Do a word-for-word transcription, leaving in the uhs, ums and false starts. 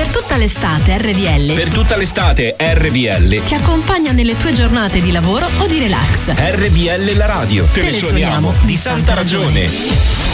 tutta l'estate R V L. Per tutta l'estate R V L ti accompagna nelle tue giornate di lavoro o di relax. R V L la radio. Te, Te ne suoniamo di santa ragione.